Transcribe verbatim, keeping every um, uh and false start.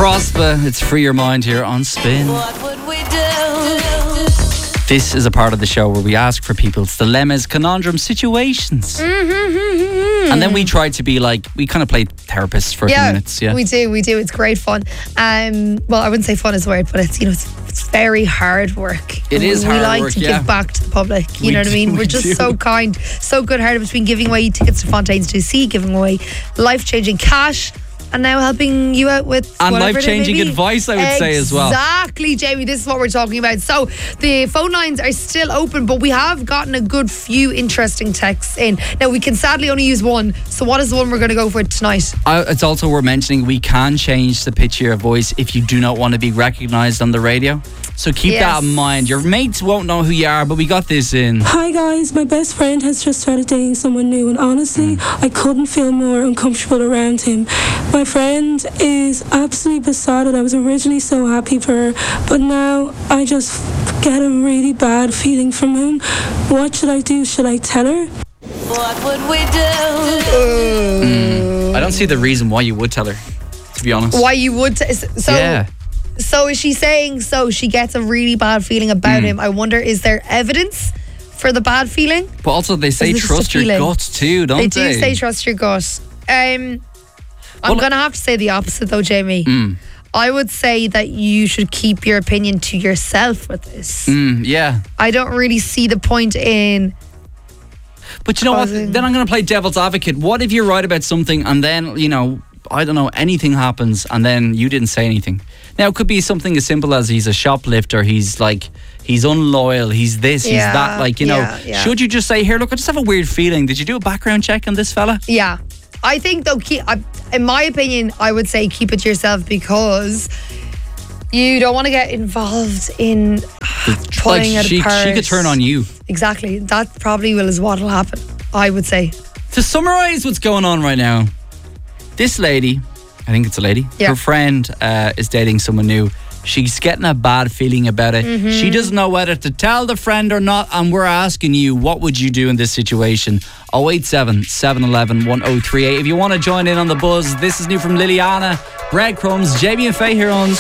Prosper, it's Free Your Mind here on Spin. What would we do? This is a part of the show where we ask for people's dilemmas, conundrum situations. Mm-hmm. And then we try to be like, we kind of play therapists for a few Yeah, minutes. Yeah, we do, we do. It's great fun. Um, well, I wouldn't say fun is a word, but it's, you know, it's, it's very hard work. It is we hard like work, to yeah. give back to the public. You We know what I do, mean? we We're just do. so kind, so good-hearted between giving away tickets to Fontaine's to see, giving away life-changing cash, and now helping you out with And whatever it life-changing may be. advice, I would say, as well. Exactly, Jamie. This is what we're talking about. So the phone lines are still open, but we have gotten a good few interesting texts in. Now, we can sadly only use one. So what is the one we're going to go for tonight? Uh, it's also worth mentioning we can change the pitch of your voice if you do not want to be recognised on the radio. So keep Yes. that in mind. Your mates won't know who you are, but we got this in. Hi guys, my best friend has just started dating someone new, and honestly, I couldn't feel more uncomfortable around him. My friend is absolutely besotted. I was originally so happy for her, but now I just get a really bad feeling from him. What should I do? Should I tell her? What would we do? I don't see the reason why you would tell her, to be honest. Why you would t- so Yeah. so is she saying so she gets a really bad feeling about him? I wonder, is there evidence for the bad feeling? But also they say Is this just trust a your feeling? gut too, don't They they? do say trust your gut. Um, I'm Well- going to have to say the opposite though, Jamie. Mm. I would say that you should keep your opinion to yourself with this. Mm, yeah. I don't really see the point in... But you know what? Causing- Then I'm going to play devil's advocate. What if you're right about something and then, you know, I don't know, anything happens and then you didn't say anything? Now, it could be something as simple as he's a shoplifter, he's like, he's unloyal, he's this, he's Yeah, that. Like, you know, yeah, yeah. should you just say, here, look, I just have a weird feeling. Did you do a background check on this fella? Yeah. I think though, keep, I, in my opinion, I would say keep it to yourself because you don't want to get involved in Like, pulling it she, apart. she could turn on you. Exactly. That probably will is what will happen, I would say. To summarise what's going on right now, this lady, I think it's a lady, Yeah. her friend uh, is dating someone new. She's getting a bad feeling about it. Mm-hmm. She doesn't know whether to tell the friend or not, and we're asking you, what would you do in this situation? oh eight seven, seven one one, one oh three eight. If you want to join in on the buzz, this is new from Liliana, Breadcrumbs, Jamie and Faye here on